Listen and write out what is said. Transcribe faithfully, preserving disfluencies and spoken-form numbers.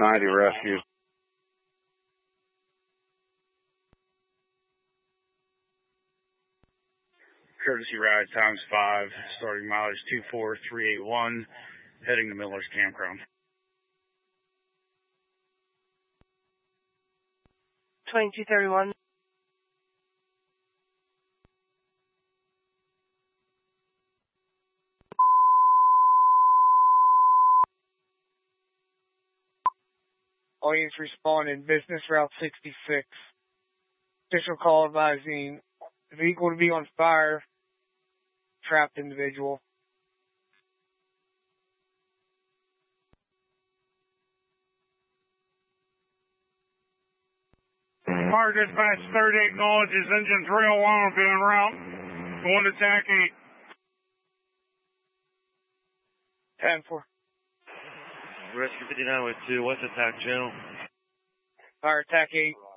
ninety rescue. Courtesy ride times five, starting mileage two four three eight one, heading to Miller's Campground. twenty-two thirty-one. All units responding, business route sixty-six. Official call advising vehicle to be on fire, trapped individual. Fire dispatch thirty-eight acknowledges engine three oh one will be en route. Going to TAC eight. ten four. Rescue fifty-nine with two, what's the TAC channel? Fire TAC eight.